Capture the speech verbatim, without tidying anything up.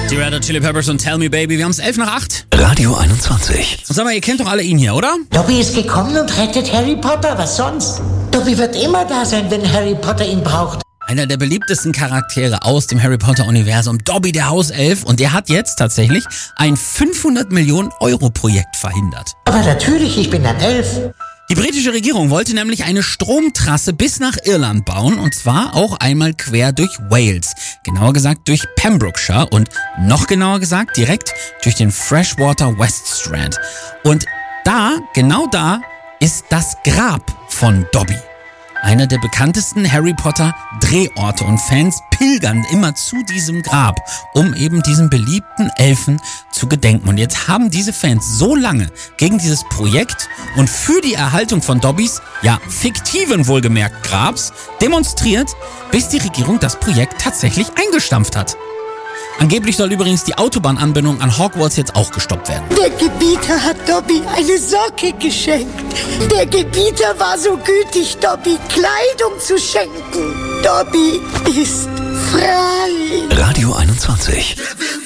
Die Red Hot Chili Peppers und Tell Me Baby. Wir haben es elf nach acht. Radio einundzwanzig. Und sag mal, ihr kennt doch alle ihn hier, oder? Dobby ist gekommen und rettet Harry Potter, was sonst? Dobby wird immer da sein, wenn Harry Potter ihn braucht. Einer der beliebtesten Charaktere aus dem Harry Potter-Universum, Dobby der Hauself. Und der hat jetzt tatsächlich ein fünfhundert Millionen Euro Projekt verhindert. Aber natürlich, ich bin ein Elf. Die britische Regierung wollte nämlich eine Stromtrasse bis nach Irland bauen, und zwar auch einmal quer durch Wales. Genauer gesagt durch Pembrokeshire und noch genauer gesagt direkt durch den Freshwater West Strand. Und da, genau da, ist das Grab von Dobby. Einer der bekanntesten Harry Potter Drehorte, und Fans pilgern immer zu diesem Grab, um eben diesen beliebten Elfen zu gedenken. Und jetzt haben diese Fans so lange gegen dieses Projekt und für die Erhaltung von Dobbys, ja fiktiven wohlgemerkt Grabs, demonstriert, bis die Regierung das Projekt tatsächlich eingestampft hat. Angeblich soll übrigens die Autobahnanbindung an Hogwarts jetzt auch gestoppt werden. Der Gebieter hat Dobby eine Socke geschenkt. Der Gebieter war so gütig, Dobby Kleidung zu schenken. Dobby ist frei. Radio einundzwanzig.